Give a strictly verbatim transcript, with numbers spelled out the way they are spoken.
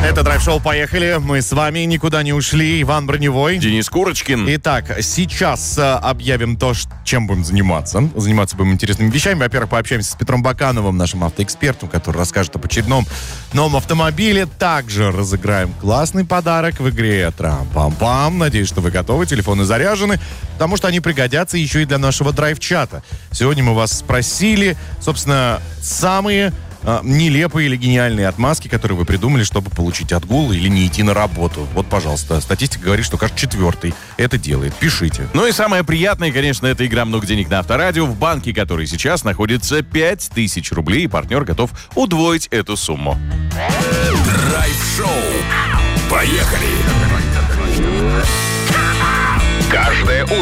Это драйв-шоу «Поехали». Мы с вами никуда не ушли. Иван Броневой. Денис Курочкин. Итак, сейчас а, объявим то, чем будем заниматься. Заниматься будем интересными вещами. Во-первых, пообщаемся с Петром Бакановым, нашим автоэкспертом, который расскажет об очередном новом автомобиле. Также разыграем классный подарок в игре «Трам-пам-пам». Надеюсь, что вы готовы, телефоны заряжены, потому что они пригодятся еще и для нашего драйв-чата. Сегодня мы вас спросили, собственно, самые а, нелепые или гениальные отмазки, которые вы придумали, чтобы получить отгул или не идти на работу. Вот, пожалуйста, статистика говорит, что каждый четвертый это делает. Пишите. Ну и самое приятное, конечно, это игра «Много денег» на Авторадио, в банке, который сейчас находится пять тысяч рублей, и партнер готов удвоить эту сумму. Драйв-шоу. Поехали! Каждое утро